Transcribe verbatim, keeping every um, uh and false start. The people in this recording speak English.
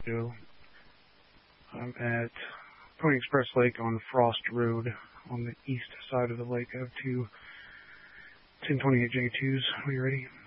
Joe. I'm at Pony Express Lake on Frost Road on the east side of the lake. I have two ten twenty-eight J twos. Are you ready?